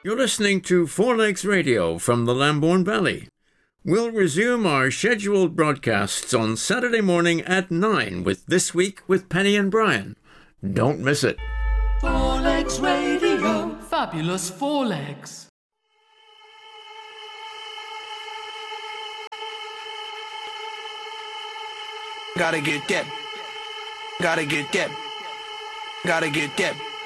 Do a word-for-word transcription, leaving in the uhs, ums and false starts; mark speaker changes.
Speaker 1: You're listening to Four Legs Radio from the Lambourne Valley. We'll resume our scheduled broadcasts on Saturday morning at nine with This Week with Penny and Brian. Don't miss it.
Speaker 2: Four Legs Radio. Fabulous Four Legs.
Speaker 3: Gotta get that. Gotta get that. Gotta get that.